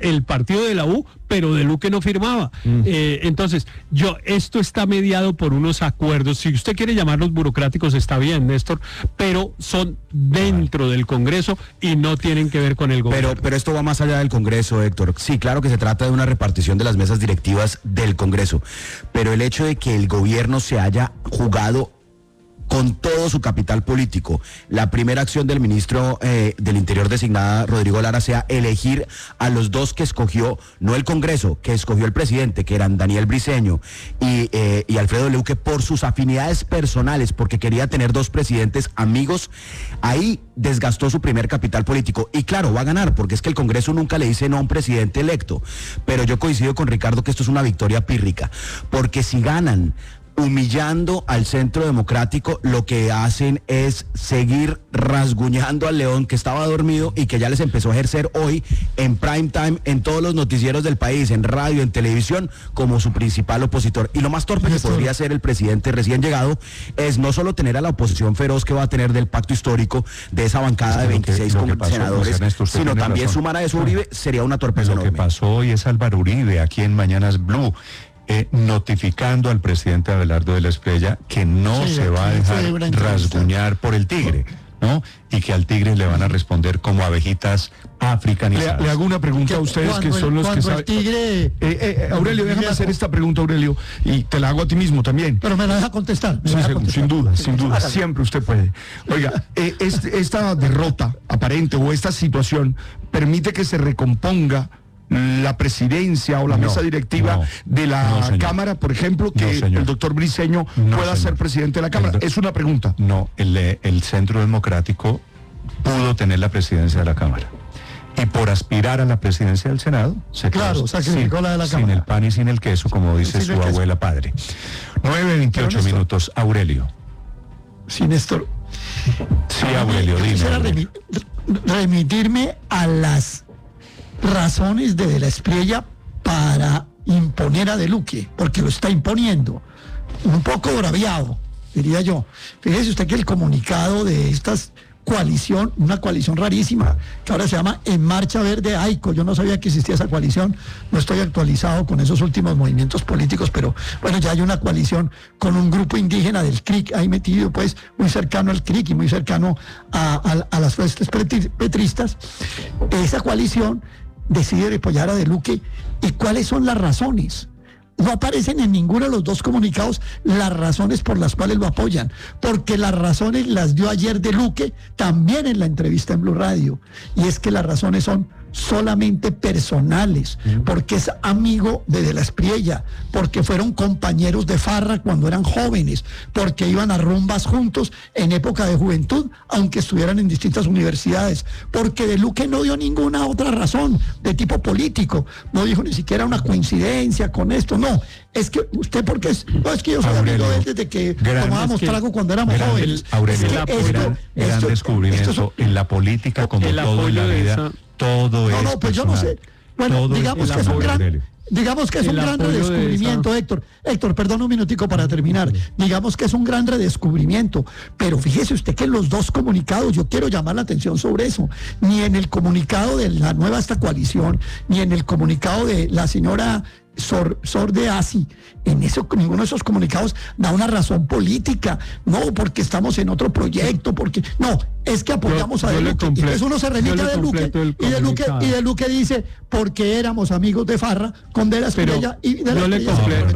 el partido de la U, pero de Luque no firmaba. Entonces, esto está mediado por unos acuerdos. Si usted quiere llamarlos burocráticos, está bien, Néstor, pero son dentro del Congreso y no tienen que ver con el gobierno. Pero esto va más allá del Congreso, Héctor. Sí, claro que se trata de una repartición de las mesas directivas del Congreso, pero el hecho de que el gobierno se haya jugado con todo su capital político, la primera acción del ministro del Interior designada, Rodrigo Lara, sea elegir a los dos que escogió, no el Congreso, que escogió el presidente, que eran Daniel Briceño y Alfredo Leuque, por sus afinidades personales, porque quería tener dos presidentes amigos, ahí desgastó su primer capital político. Y claro, va a ganar, porque es que el Congreso nunca le dice no a un presidente electo. Pero yo coincido con Ricardo que esto es una victoria pírrica, porque si ganan humillando al Centro Democrático, lo que hacen es seguir rasguñando al león que estaba dormido y que ya les empezó a ejercer hoy en prime time en todos los noticieros del país, en radio, en televisión, como su principal opositor. Y lo más torpe que podría ser el presidente recién llegado es no solo tener a la oposición feroz que va a tener del pacto histórico de esa bancada de 26 senadores, sino también sumar a eso Uribe, sería una torpeza enorme. Lo que pasó hoy es Álvaro Uribe aquí en Mañanas Blue, notificando al presidente Abelardo de la Espriella que no se va a dejar rasguñar por el tigre, ¿no? Y que al tigre le van a responder como abejitas africanizadas. Le hago una pregunta a ustedes que son los que saben. Tigre, Aurelio, déjame hacer esta pregunta, Aurelio, y te la hago a ti mismo también. Pero me la deja contestar. Sí, sin duda, siempre usted puede. Oiga, esta derrota aparente o esta situación permite que se recomponga la presidencia o la mesa directiva de la Cámara, por ejemplo, que el doctor Briceño pueda ser presidente de la Cámara. Es una pregunta. No, el Centro Democrático pudo tener la presidencia de la Cámara. Y por aspirar a la presidencia del Senado, se sacrificó la de la Cámara. Sin el pan y sin el queso, como dice su abuela padre. 9:28 minutos, Aurelio. Sí, Néstor. Sí, Aurelio, dime. Quisiera remitirme a las razones de la Espriella para imponer a De Luque, porque lo está imponiendo, un poco braviado, diría yo. Fíjese usted que el comunicado de esta coalición, una coalición rarísima, que ahora se llama En Marcha Verde AICO, yo no sabía que existía esa coalición, no estoy actualizado con esos últimos movimientos políticos, pero bueno, ya hay una coalición con un grupo indígena del CRIC ahí metido, pues muy cercano al CRIC y muy cercano a las fuerzas petristas. Esa coalición decide apoyar a De Luque. ¿Y cuáles son las razones? No aparecen en ninguno de los dos comunicados las razones por las cuales lo apoyan, porque las razones las dio ayer De Luque también en la entrevista en Blue Radio, y es que las razones son solamente personales, porque es amigo de la Espriella, porque fueron compañeros de farra cuando eran jóvenes, porque iban a rumbas juntos en época de juventud, aunque estuvieran en distintas universidades, porque De Luque no dio ninguna otra razón de tipo político, no dijo ni siquiera una coincidencia con esto, no, es que usted porque es que yo soy amigo de él desde que tomábamos trago cuando éramos jóvenes. Aurelio, gran descubrimiento en la política, como todo en la vida. Todo es pues personal. Yo no sé. Bueno, digamos que es un gran redescubrimiento, Héctor. Héctor, perdón un minutico para terminar. Digamos que es un gran redescubrimiento, pero fíjese usted que en los dos comunicados, yo quiero llamar la atención sobre eso, ni en el comunicado de la nueva coalición, ni en el comunicado de la señora Sor de Asi, ninguno de esos comunicados da una razón política, no porque estamos en otro proyecto, porque no, es que apoyamos a De Luque, y entonces uno se remite a De Luque y De Luque dice porque éramos amigos de farra con De la Espriella y de la yo le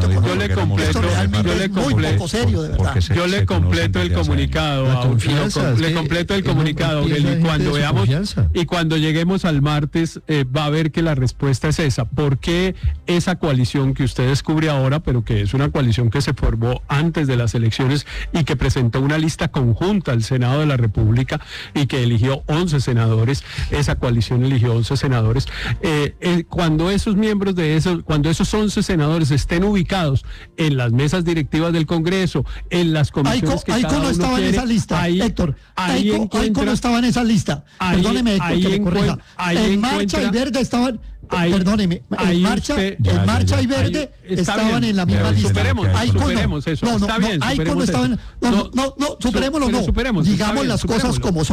completo el comunicado, le completo el comunicado, y cuando lleguemos al martes va a ver que la respuesta es esa. ¿Por qué esa coalición que usted descubre ahora, pero que es una coalición que se formó antes de las elecciones y que presentó una lista conjunta al Senado de la República y que eligió 11 senadores, esa coalición eligió 11 senadores, cuando esos miembros de esos, cuando esos 11 senadores estén ubicados en las mesas directivas del Congreso, en las comisiones que cada uno estaba quiere, en esa lista, Héctor, Aico no estaba en esa lista, perdóneme, Héctor, que le corrija, en Marcha y Verde estaban... perdóneme, en Marcha y Verde estaban en la misma lista. Superemos eso. Está bien, superémoslo, no. Digamos las cosas como son.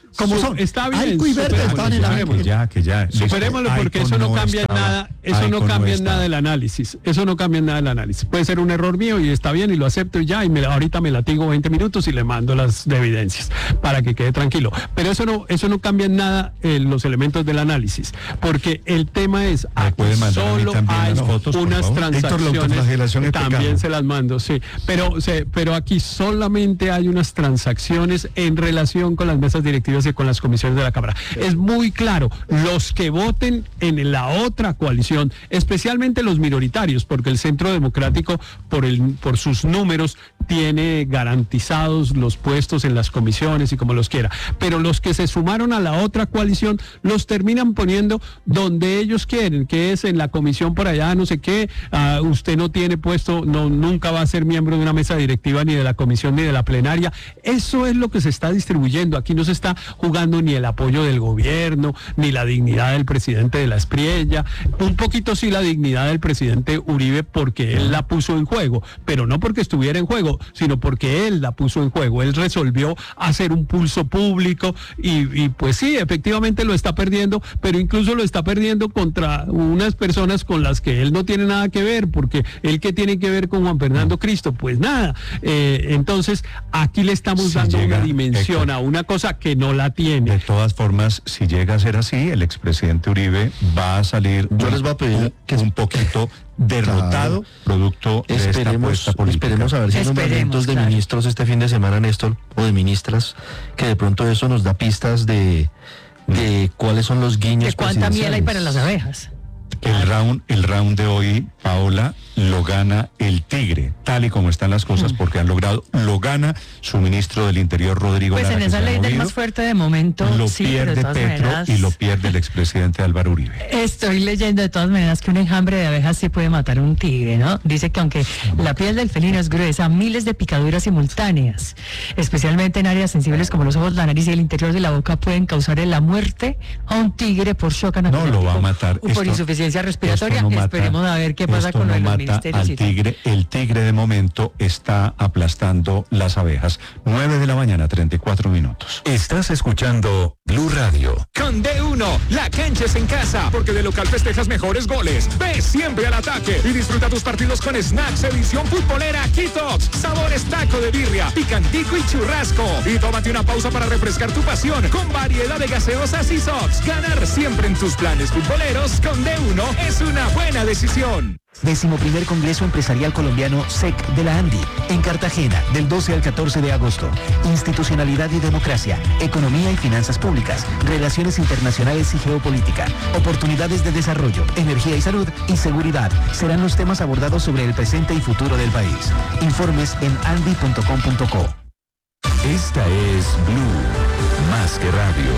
como son. Está bien. Alco y Verde están en la... Que ya. Superémoslo porque eso no cambia en nada. Eso no cambia en nada el análisis. Eso no cambia en nada el análisis. Puede ser un error mío y está bien y lo acepto y ya. Y ahorita me latigo 20 minutos y le mando las evidencias para que quede tranquilo. Pero eso no cambia en nada los elementos del análisis. Porque el tema es aquí solo hay unas transacciones. También se las mando, sí. Pero aquí solamente hay unas transacciones en relación con las mesas directivas y con las comisiones de la Cámara. Es muy claro, los que voten en la otra coalición, especialmente los minoritarios, porque el Centro Democrático, por sus números, tiene garantizados los puestos en las comisiones y como los quiera. Pero los que se sumaron a la otra coalición, los terminan poniendo donde ellos quieren, que es en la comisión por allá, no sé qué, usted no tiene puesto, nunca va a ser miembro de una mesa directiva, ni de la comisión, ni de la plenaria. Eso es lo que se está distribuyendo. Aquí no se está jugando ni el apoyo del gobierno, ni la dignidad del presidente de la Espriella. Un poquito sí la dignidad del presidente Uribe, porque él la puso en juego, pero no porque estuviera en juego, sino porque él la puso en juego. Él resolvió hacer un pulso público y pues sí, efectivamente lo está perdiendo, pero incluso lo está perdiendo contra unas personas con las que él no tiene nada que ver, porque él que tiene que ver con Juan Fernando Cristo, pues nada. Entonces aquí le estamos dando una dimensión a una cosa que no la tiene. De todas formas, si llega a ser así, el expresidente Uribe va a salir, yo les voy a pedir que un poquito derrotado, producto de esta apuesta política. Esperemos a ver si hay nombramientos de ministros este fin de semana, Néstor, o de ministras, que de pronto eso nos da pistas de cuáles son los guiños. ¿De cuánta miel hay para las abejas? El round de hoy, Paola, lo gana el Tigre, tal y como están las cosas, porque lo gana su ministro del Interior, Rodrigo Lara. Pues en esa ley del más fuerte de momento, lo sí, pierde Petro y lo pierde el expresidente Álvaro Uribe. Estoy leyendo de todas maneras que un enjambre de abejas sí puede matar a un tigre, ¿no? Dice que aunque la piel del felino es gruesa, miles de picaduras simultáneas, especialmente en áreas sensibles como los ojos, la nariz y el interior de la boca, pueden causarle la muerte a un tigre por shock anafiláctico. No lo va a matar. Por insuficiencia respiratoria. Esperemos a ver qué pasa con los ministerios. Al tigre. El tigre de momento está aplastando las abejas. 9 de la mañana, 34 minutos. Estás escuchando Blue Radio. Con D1, la cancha es en casa, porque de local festejas mejores goles. Ve siempre al ataque y disfruta tus partidos con Snacks edición futbolera Kitox. Sabores taco de birria, picantico y churrasco. Y tómate una pausa para refrescar tu pasión con variedad de gaseosas y sox. Ganar siempre en tus planes futboleros con D1 es una buena decisión. 11º Congreso Empresarial Colombiano SEC de la ANDI, en Cartagena, del 12 al 14 de agosto. Institucionalidad y democracia, economía y finanzas públicas, relaciones internacionales y geopolítica, oportunidades de desarrollo, energía y salud y seguridad serán los temas abordados sobre el presente y futuro del país. Informes en andi.com.co. Esta es Blue, más que radio.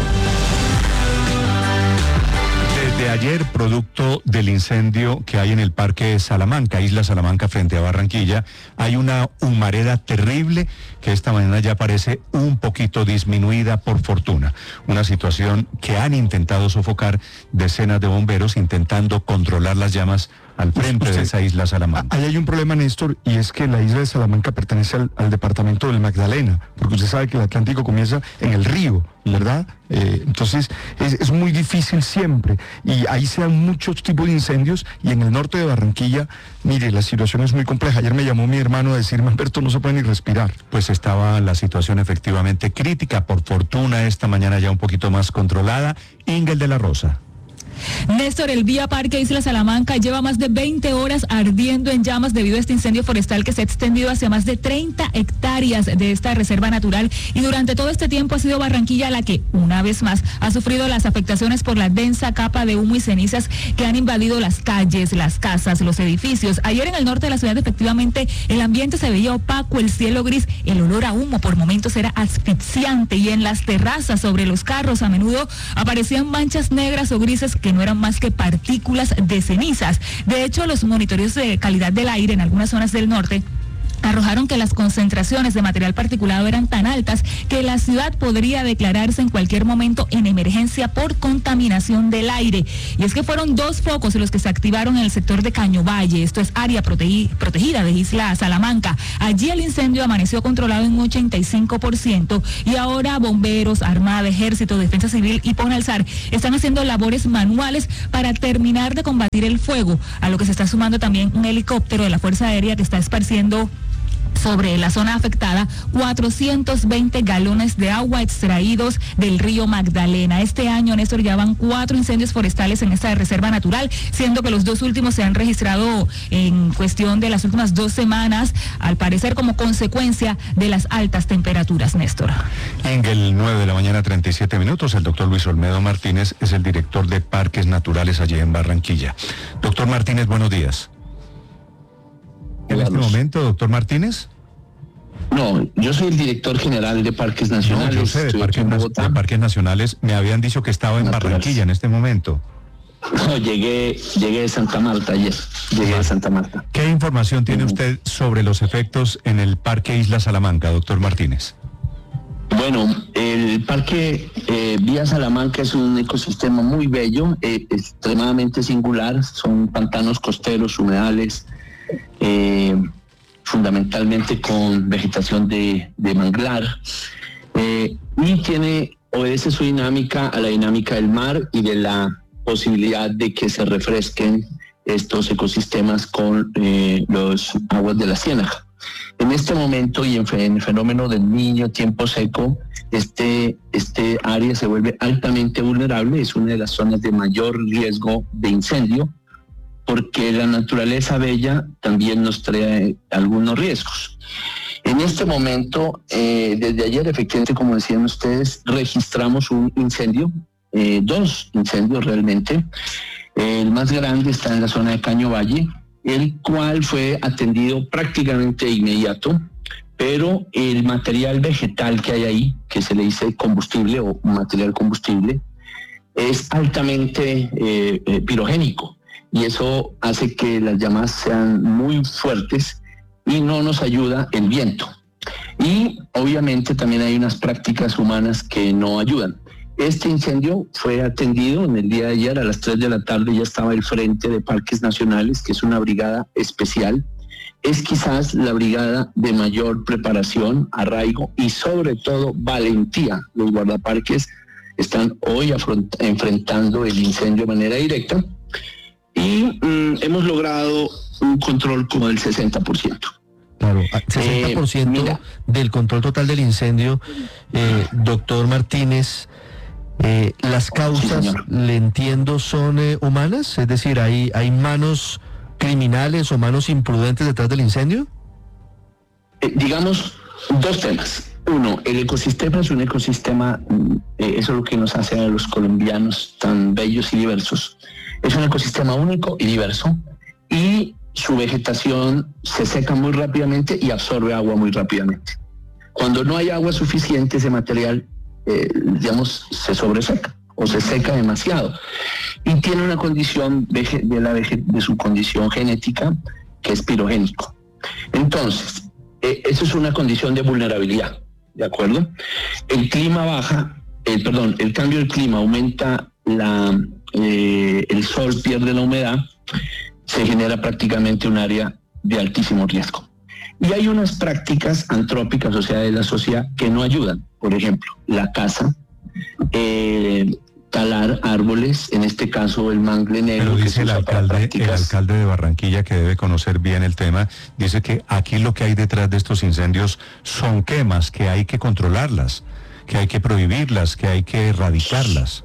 Desde ayer, producto del incendio que hay en el Parque Salamanca, Isla Salamanca frente a Barranquilla, hay una humareda terrible que esta mañana ya parece un poquito disminuida, por fortuna. Una situación que han intentado sofocar decenas de bomberos intentando controlar las llamas al frente de esa Isla Salamanca. Ahí hay un problema, Néstor, y es que la Isla de Salamanca pertenece al departamento del Magdalena, porque usted sabe que el Atlántico comienza en el río, ¿verdad? Entonces es muy difícil siempre, y ahí se dan muchos tipos de incendios, y en el norte de Barranquilla, mire, la situación es muy compleja. Ayer me llamó mi hermano a decirme, Alberto, no se puede ni respirar. Pues estaba la situación efectivamente crítica, por fortuna esta mañana ya un poquito más controlada. Ingel de la Rosa. Néstor, el Vía Parque Isla Salamanca lleva más de 20 horas ardiendo en llamas debido a este incendio forestal que se ha extendido hacia más de 30 hectáreas de esta reserva natural, y durante todo este tiempo ha sido Barranquilla la que, una vez más, ha sufrido las afectaciones por la densa capa de humo y cenizas que han invadido las calles, las casas, los edificios. Ayer en el norte de la ciudad, efectivamente, el ambiente se veía opaco, el cielo gris, el olor a humo por momentos era asfixiante, y en las terrazas, sobre los carros, a menudo aparecían manchas negras o grises que no eran más que partículas de cenizas. De hecho, los monitoreos de calidad del aire en algunas zonas del norte arrojaron que las concentraciones de material particulado eran tan altas que la ciudad podría declararse en cualquier momento en emergencia por contaminación del aire. Y es que fueron 2 focos los que se activaron en el sector de Caño Valle, esto es área protegida de Isla Salamanca. Allí el incendio amaneció controlado en un 85% y ahora bomberos, Armada, Ejército, Defensa Civil y Ponalsar están haciendo labores manuales para terminar de combatir el fuego, a lo que se está sumando también un helicóptero de la Fuerza Aérea que está esparciendo sobre la zona afectada 420 galones de agua extraídos del río Magdalena. Este año, Néstor, ya van 4 incendios forestales en esta reserva natural, siendo que los 2 últimos se han registrado en cuestión de las últimas 2 semanas, al parecer como consecuencia de las altas temperaturas, Néstor. Engel, 9 de la mañana, 37 minutos. El doctor Luis Olmedo Martínez es el director de Parques Naturales allí en Barranquilla. Doctor Martínez, buenos días. ¿En este momento, doctor Martínez? No, yo soy el director general de Parques Nacionales. No, yo sé, de Parques Nacionales. Me habían dicho que estaba en Barranquilla en este momento. No, llegué de Santa Marta ayer. Llegué de Santa Marta. ¿Qué información tiene usted sobre los efectos en el Parque Isla Salamanca, doctor Martínez? Bueno, el Parque Vía Salamanca es un ecosistema muy bello, extremadamente singular. Son pantanos costeros, humedales, fundamentalmente con vegetación de manglar, y obedece su dinámica a la dinámica del mar y de la posibilidad de que se refresquen estos ecosistemas con los aguas de la ciénaga. En este momento y en el fenómeno del Niño, tiempo seco, este área se vuelve altamente vulnerable, es una de las zonas de mayor riesgo de incendio, porque la naturaleza bella también nos trae algunos riesgos. En este momento, desde ayer, efectivamente, como decían ustedes, registramos un incendio, 2 incendios realmente. El más grande está en la zona de Caño Valle, el cual fue atendido prácticamente de inmediato, pero el material vegetal que hay ahí, que se le dice combustible o material combustible, es altamente pirogénico. Y eso hace que las llamas sean muy fuertes y no nos ayuda el viento. Y obviamente también hay unas prácticas humanas que no ayudan. Este incendio fue atendido en el día de ayer a las 3 de la tarde, ya estaba el Frente de Parques Nacionales, que es una brigada especial. Es quizás la brigada de mayor preparación, arraigo y sobre todo valentía. Los guardaparques están hoy enfrentando el incendio de manera directa. Y hemos logrado un control como del 60%. Claro, 60% del control total del incendio. Doctor Martínez, las causas, sí, le entiendo, son humanas, es decir, ¿hay manos criminales o manos imprudentes detrás del incendio? Digamos, 2 temas. Uno, el ecosistema es un ecosistema, eso es lo que nos hace a los colombianos tan bellos y diversos. Es un ecosistema único y diverso, y su vegetación se seca muy rápidamente y absorbe agua muy rápidamente. Cuando no hay agua suficiente, ese material, se sobreseca o se seca demasiado. Y tiene una condición de su condición genética que es pirogénico. Entonces, eso es una condición de vulnerabilidad, ¿de acuerdo? El clima el cambio del clima aumenta el sol pierde la humedad, se genera prácticamente un área de altísimo riesgo. Y hay unas prácticas antrópicas, o sea, de la sociedad, que no ayudan. Por ejemplo, la caza, talar árboles, en este caso el mangle negro. Pero dice el alcalde de Barranquilla, que debe conocer bien el tema, dice que aquí lo que hay detrás de estos incendios son quemas, que hay que controlarlas, que hay que prohibirlas, que hay que erradicarlas.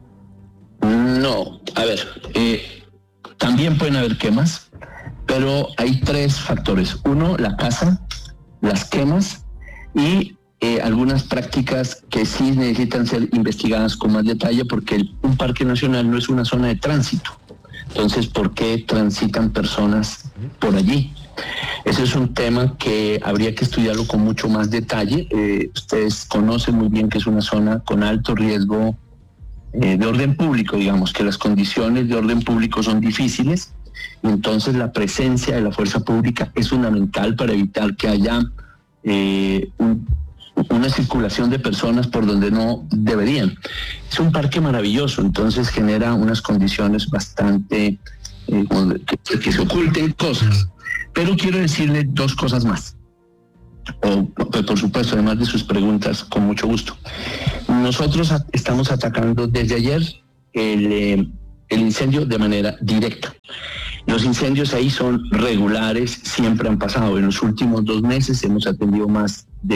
No, a ver, también pueden haber quemas, pero hay 3 factores. Uno, la caza, las quemas y algunas prácticas que sí necesitan ser investigadas con más detalle, porque un parque nacional no es una zona de tránsito. Entonces, ¿por qué transitan personas por allí? Ese es un tema que habría que estudiarlo con mucho más detalle. Ustedes conocen muy bien que es una zona con alto riesgo de orden público, digamos que las condiciones de orden público son difíciles, Entonces la presencia de la fuerza pública es fundamental para evitar que haya una circulación de personas por donde no deberían. Es un parque maravilloso, entonces genera unas condiciones bastante que se oculten cosas. Pero quiero decirle dos cosas más. Por supuesto, además de sus preguntas, con mucho gusto. Nosotros estamos atacando desde ayer el incendio de manera directa. Los incendios ahí son regulares, siempre han pasado. En los últimos 2 meses hemos atendido más de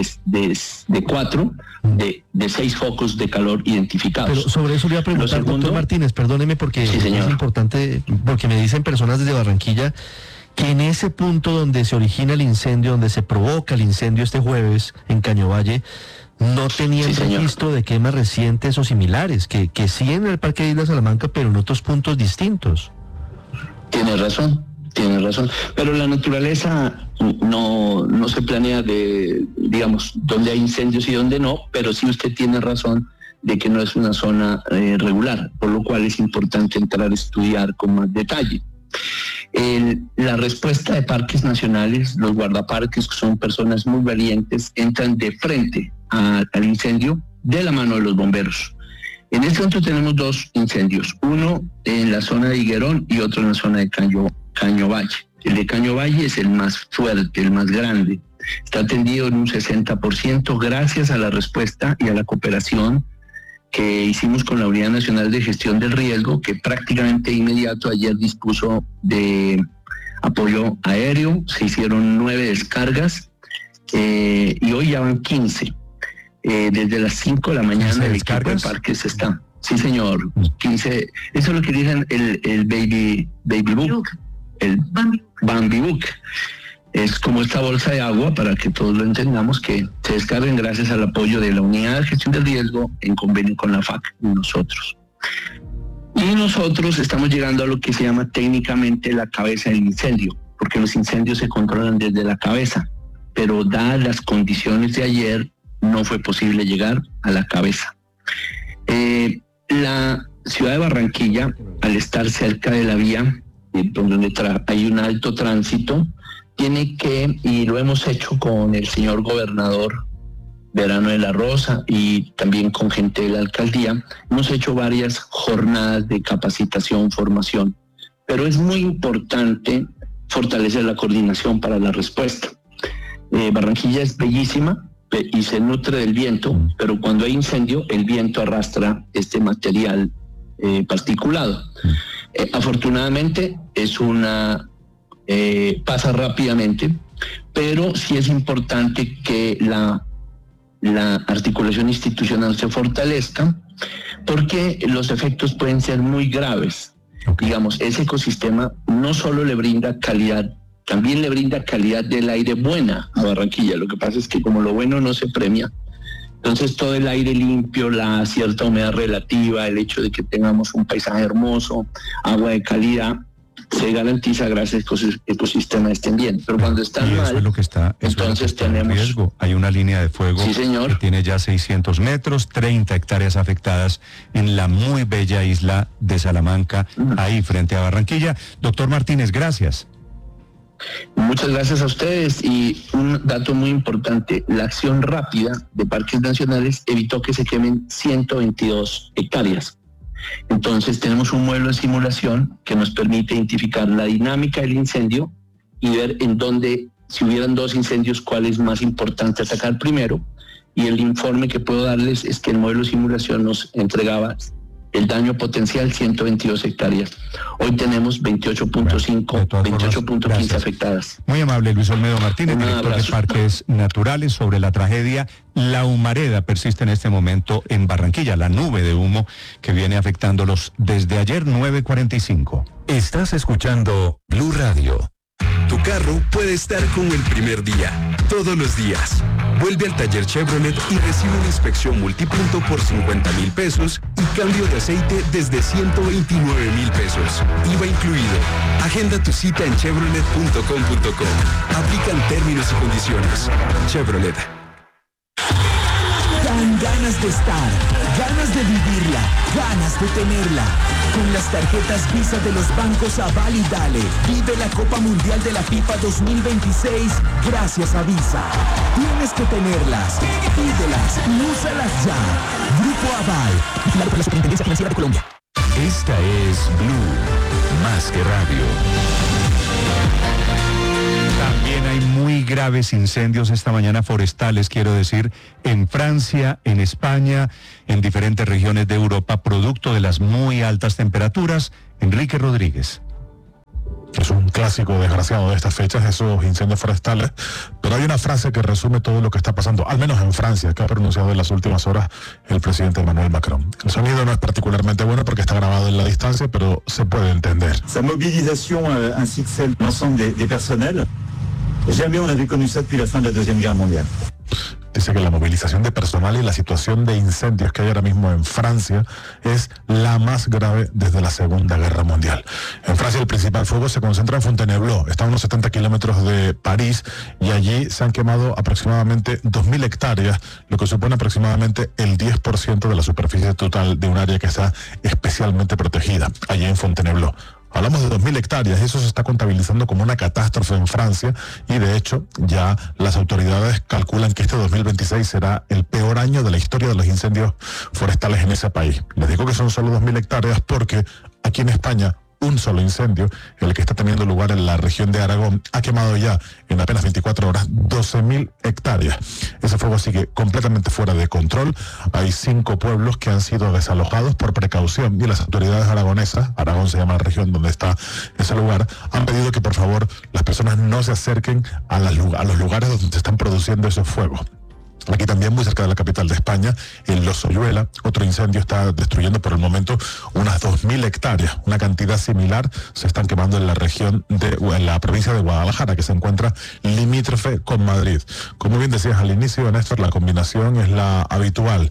6 focos de calor identificados. Pero sobre eso le iba a preguntar, doctor Martínez, perdóneme porque sí, es importante, porque me dicen personas desde Barranquilla que en ese punto donde se origina el incendio, donde se provoca el incendio este jueves en Cañovalle, no tenían registro de quemas recientes o similares, que sí en el Parque de Isla Salamanca, pero en otros puntos distintos. Tiene razón. Pero la naturaleza no se planea digamos, dónde hay incendios y dónde no, pero sí usted tiene razón de que no es una zona regular, por lo cual es importante entrar a estudiar con más detalle. La respuesta de parques nacionales, los guardaparques, que son personas muy valientes, entran de frente al incendio de la mano de los bomberos. En este momento tenemos 2 incendios, uno en la zona de Higuerón y otro en la zona de Cañovalle. El de Cañovalle es el más fuerte, el más grande. Está atendido en un 60% gracias a la respuesta y a la cooperación que hicimos con la Unidad Nacional de Gestión del Riesgo, que prácticamente inmediato ayer dispuso de apoyo aéreo. Se hicieron 9 descargas y hoy ya van 15. Desde las 5 de la mañana el equipo de parques está. Sí, señor, 15. Eso es lo que dicen el Baby Book, el Bambi Book. Es como esta bolsa de agua, para que todos lo entendamos, que se descarguen gracias al apoyo de la Unidad de Gestión del Riesgo en convenio con la FAC y nosotros. Y nosotros estamos llegando a lo que se llama técnicamente la cabeza del incendio, porque los incendios se controlan desde la cabeza, pero dadas las condiciones de ayer, no fue posible llegar a la cabeza. La ciudad de Barranquilla, al estar cerca de la vía, donde hay un alto tránsito, tiene que, y lo hemos hecho con el señor gobernador Verano de la Rosa y también con gente de la alcaldía, hemos hecho varias jornadas de capacitación, formación, pero es muy importante fortalecer la coordinación para la respuesta. Barranquilla es bellísima y se nutre del viento, pero cuando hay incendio, el viento arrastra este material particulado. Afortunadamente es pasa rápidamente, pero sí es importante que la articulación institucional se fortalezca, porque los efectos pueden ser muy graves. Digamos, ese ecosistema no solo le brinda calidad, también le brinda calidad del aire buena a Barranquilla. Lo que pasa es que como lo bueno no se premia, entonces todo el aire limpio, la cierta humedad relativa, el hecho de que tengamos un paisaje hermoso, agua de calidad, se garantiza gracias a que el ecosistema estén bien. Pero cuando están mal, es lo que está, entonces tenemos riesgo. Hay una línea de fuego que tiene ya 600 metros, 30 hectáreas afectadas en la muy bella isla de Salamanca, ahí frente a Barranquilla. Doctor Martínez, gracias. Muchas gracias a ustedes. Y un dato muy importante, la acción rápida de Parques Nacionales evitó que se quemen 122 hectáreas. Entonces tenemos un modelo de simulación que nos permite identificar la dinámica del incendio y ver en dónde, si hubieran 2 incendios, cuál es más importante atacar primero. Y el informe que puedo darles es que el modelo de simulación nos entregaba el daño potencial 122 hectáreas. Hoy tenemos 28.15 afectadas. Muy amable, Luis Olmedo Martínez, director de Parques Naturales. Sobre la tragedia, la humareda persiste en este momento en Barranquilla, la nube de humo que viene afectándolos desde ayer 9:45. Estás escuchando Blue Radio. Tu carro puede estar como el primer día, todos los días. Vuelve al taller Chevrolet y recibe una inspección multipunto por 50,000 pesos y cambio de aceite desde 129,000 pesos. IVA incluido. Agenda tu cita en chevrolet.com.co. Aplican términos y condiciones. Chevrolet. Dan ganas de estar, ganas de vivirla, ganas de tenerla. Con las tarjetas Visa de los bancos Aval y Dale, vive la Copa Mundial de la FIFA 2026 gracias a Visa. Tienes que tenerlas, pídelas y úsalas ya. Grupo Aval, vigilado por la Superintendencia Financiera de Colombia. Esta es Blue, más que radio. También hay muy graves incendios esta mañana forestales, quiero decir, en Francia, en España, en diferentes regiones de Europa, producto de las muy altas temperaturas. Enrique Rodríguez. Es un clásico desgraciado de estas fechas, esos incendios forestales, pero hay una frase que resume todo lo que está pasando, al menos en Francia, que ha pronunciado en las últimas horas el presidente Emmanuel Macron. El sonido no es particularmente bueno porque está grabado en la distancia, pero se puede entender. Sa mobilisation ainsi que celle de l'ensemble des personnels, jamais on avait connu ça depuis la fin de la Deuxième Guerre mondiale. Dice que la movilización de personal y la situación de incendios que hay ahora mismo en Francia es la más grave desde la Segunda Guerra Mundial. En Francia el principal fuego se concentra en Fontainebleau, está a unos 70 kilómetros de París, y allí se han quemado aproximadamente 2.000 hectáreas, lo que supone aproximadamente el 10% de la superficie total de un área que está especialmente protegida, allí en Fontainebleau. Hablamos de 2.000 hectáreas, eso se está contabilizando como una catástrofe en Francia, y de hecho ya las autoridades calculan que este 2026 será el peor año de la historia de los incendios forestales en ese país. Les digo que son solo 2.000 hectáreas porque aquí en España un solo incendio, el que está teniendo lugar en la región de Aragón, ha quemado ya en apenas 24 horas 12.000 hectáreas. Ese fuego sigue completamente fuera de control. Hay 5 pueblos que han sido desalojados por precaución y las autoridades aragonesas, Aragón se llama la región donde está ese lugar, han pedido que por favor las personas no se acerquen a los lugares donde se están produciendo esos fuegos. Aquí también, muy cerca de la capital de España, en Lozoyuela, otro incendio está destruyendo por el momento unas 2.000 hectáreas. Una cantidad similar se están quemando en la región en la provincia de Guadalajara, que se encuentra limítrofe con Madrid. Como bien decías al inicio, Néstor, la combinación es la habitual.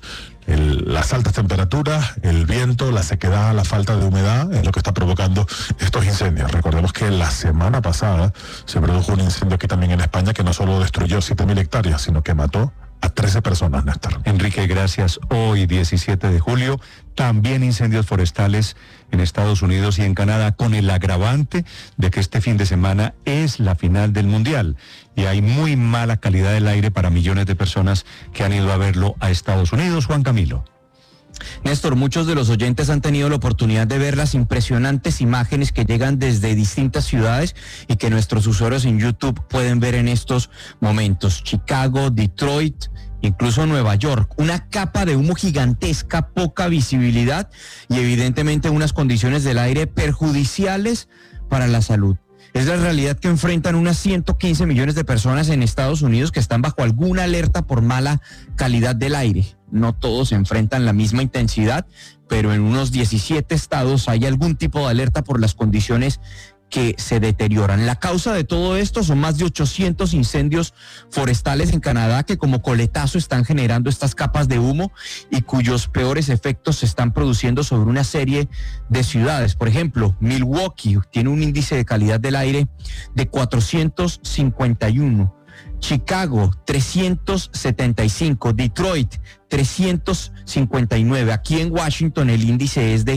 Las altas temperaturas, el viento, la sequedad, la falta de humedad es lo que está provocando estos incendios. Recordemos que la semana pasada se produjo un incendio aquí también en España que no solo destruyó 7.000 hectáreas, sino que mató a 13 personas, Néstor. Enrique, gracias. Hoy, 17 de julio, también incendios forestales en Estados Unidos y en Canadá, con el agravante de que este fin de semana es la final del Mundial y hay muy mala calidad del aire para millones de personas que han ido a verlo a Estados Unidos. Juan Camilo. Néstor, muchos de los oyentes han tenido la oportunidad de ver las impresionantes imágenes que llegan desde distintas ciudades y que nuestros usuarios en YouTube pueden ver en estos momentos. Chicago, Detroit, incluso Nueva York. Una capa de humo gigantesca, poca visibilidad y evidentemente unas condiciones del aire perjudiciales para la salud. Es la realidad que enfrentan unas 115 millones de personas en Estados Unidos que están bajo alguna alerta por mala calidad del aire. No todos enfrentan la misma intensidad, pero en unos 17 estados hay algún tipo de alerta por las condiciones que se deterioran. La causa de todo esto son más de 800 incendios forestales en Canadá que como coletazo están generando estas capas de humo y cuyos peores efectos se están produciendo sobre una serie de ciudades. Por ejemplo, Milwaukee tiene un índice de calidad del aire de 451. Chicago, 375, Detroit, 359. Aquí en Washington el índice es de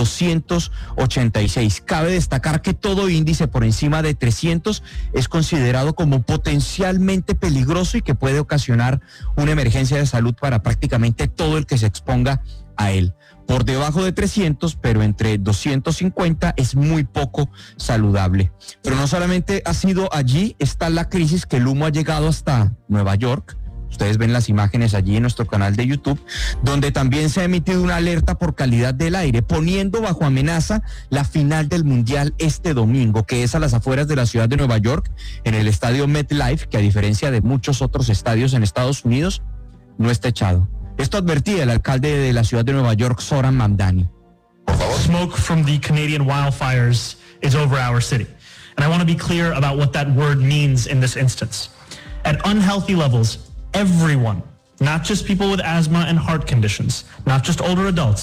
286. Cabe destacar que todo índice por encima de 300 es considerado como potencialmente peligroso y que puede ocasionar una emergencia de salud para prácticamente todo el que se exponga a él. Por debajo de 300, pero entre 250 es muy poco saludable. Pero no solamente ha sido allí, está la crisis que el humo ha llegado hasta Nueva York. Ustedes ven las imágenes allí en nuestro canal de YouTube, donde también se ha emitido una alerta por calidad del aire, poniendo bajo amenaza la final del Mundial este domingo, que es a las afueras de la ciudad de Nueva York, en el estadio MetLife, que a diferencia de muchos otros estadios en Estados Unidos, no está echado. Esto advertía el alcalde de la ciudad de Nueva York, Zoran Mamdani. Smoke from the Canadian wildfires is over our city. And I want to be clear about what that word means in this instance. At unhealthy levels, everyone, not just people with asthma and heart conditions, not just older adults,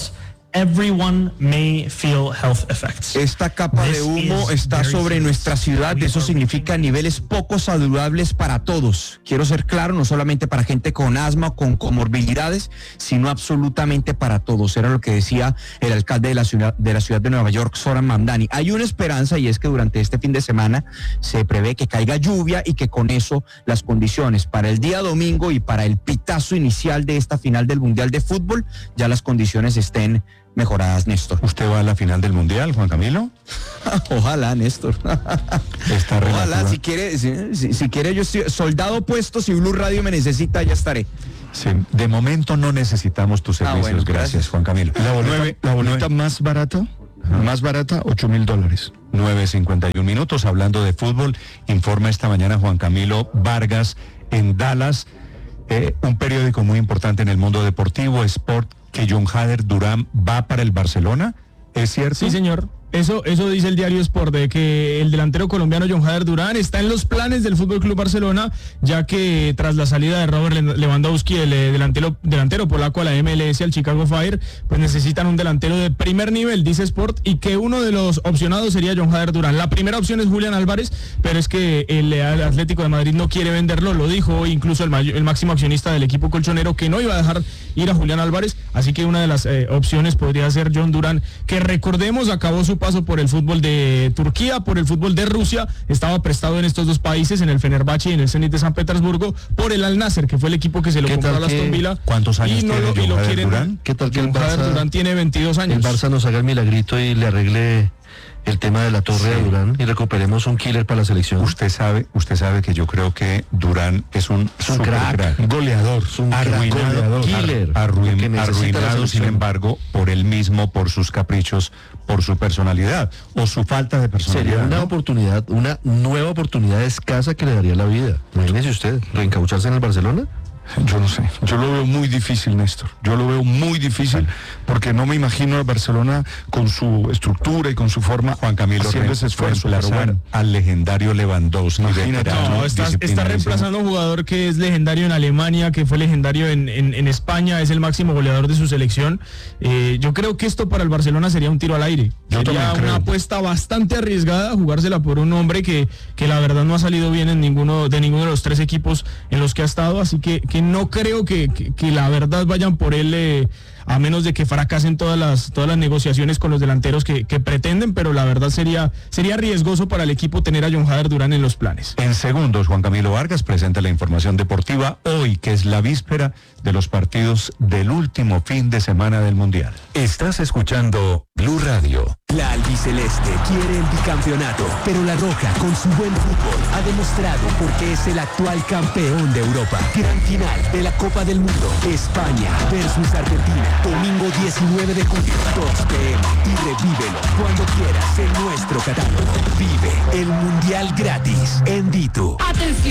everyone may feel health effects. Esta capa de humo está sobre nuestra ciudad. Eso significa niveles poco saludables para todos. Quiero ser claro, no solamente para gente con asma o con comorbilidades, sino absolutamente para todos. Era lo que decía el alcalde de la ciudad de Nueva York, Zoran Mamdani. Hay una esperanza, y es que durante este fin de semana se prevé que caiga lluvia y que con eso las condiciones para el día domingo y para el pitazo inicial de esta final del Mundial de Fútbol, ya las condiciones estén mejoradas, Néstor. ¿Usted va a la final del Mundial, Juan Camilo? Ojalá, Néstor. Ojalá, si quiere, yo estoy soldado puesto, si Blue Radio me necesita, ya estaré. Sí, de momento no necesitamos tus servicios, bueno, gracias, Juan Camilo. La boleta más barata, $8,000. 9:51 minutos, hablando de fútbol, informa esta mañana Juan Camilo Vargas en Dallas, un periódico muy importante en el mundo deportivo, Sport, que John Hader Durán va para el Barcelona, ¿es cierto? Sí, señor. Eso dice el diario Sport, de que el delantero colombiano John Hader Durán está en los planes del FC Barcelona, ya que tras la salida de Robert Lewandowski, el delantero polaco a la MLS, al Chicago Fire, pues necesitan un delantero de primer nivel, dice Sport, y que uno de los opcionados sería John Hader Durán. La primera opción es Julián Álvarez, pero es que el Atlético de Madrid no quiere venderlo, lo dijo incluso el máximo accionista del equipo colchonero, que no iba a dejar ir a Julián Álvarez, así que una de las opciones podría ser John Durán, que recordemos acabó su paso por el fútbol de Turquía, por el fútbol de Rusia, estaba prestado en estos dos países, en el Fenerbahce y en el Zenit de San Petersburgo, por el Al Nassr, que fue el equipo que se lo compró a la Aston Villa. ¿Cuántos años tiene John Hader Durán? ¿Qué tal que el Barça, Durán tiene 22 años? El Barça nos haga el milagrito y le arregle el tema de la torre de Durán y recuperemos un killer para la selección. Usted sabe que yo creo que Durán es un crack, goleador, arruinado, sin embargo, por él mismo, por sus caprichos, por su personalidad o su falta de personalidad. Sería una nueva oportunidad escasa que le daría la vida. Imagínese usted, reencaucharse en el Barcelona. Yo no sé, yo lo veo muy difícil, Néstor. Yo lo veo muy difícil porque no me imagino a Barcelona con su estructura y con su forma, Juan Camilo, haciendo ese esfuerzo. Al legendario Lewandowski. No, está reemplazando a un jugador que es legendario en Alemania, que fue legendario en España, es el máximo goleador de su selección. Yo creo que esto para el Barcelona sería un tiro al aire. Sería una apuesta bastante arriesgada, jugársela por un hombre que la verdad no ha salido bien en ninguno de los tres equipos en los que ha estado, así que no creo que la verdad vayan por él, a menos de que fracasen todas las negociaciones con los delanteros que pretenden, pero la verdad sería riesgoso para el equipo tener a John Hader Durán en los planes. En segundos, Juan Camilo Vargas presenta la información deportiva hoy, que es la víspera de los partidos del último fin de semana del Mundial. Estás escuchando Blue Radio. La albiceleste quiere el bicampeonato, pero la roja, con su buen fútbol, ha demostrado por qué es el actual campeón de Europa. Gran final de la Copa del Mundo, España versus Argentina, domingo 19 de julio, 2 p.m. y revívelo cuando quieras en nuestro catálogo. Vive el Mundial gratis en Ditu. Atención.